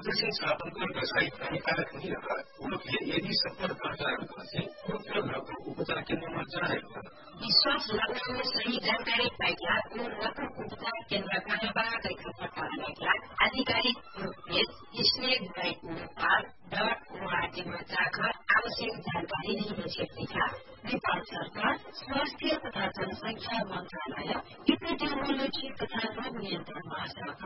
आकर्षण सम्पर्क सहित हानिकारक हुने र उनले यदि सम्पर्कर्ताहरूपछि रोगको उपचार केन्द्रमा जनाएको विश्वास लगाउन सही जानकारी पाइला रोगको उपचार केन्द्र कहाँबाट पत्ता लगाइला आधिकारिक पेज snake.org मा जाकर आवश्यक जानकारी लिन सक्छिका। नेपाल सरकार स्वास्थ्य तथा जनसंख्या मन्त्रालय एपिडेमियोलोजी तथा रोग नियन्त्रण महाशाखा